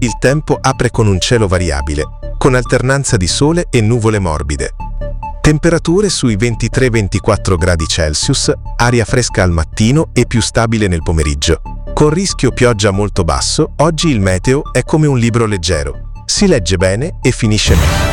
Il tempo apre con un cielo variabile, con alternanza di sole e nuvole morbide. Temperature sui 23-24 gradi Celsius, aria fresca al mattino e più stabile nel pomeriggio. Con rischio pioggia molto basso, oggi il meteo è come un libro leggero. Si legge bene e finisce bene.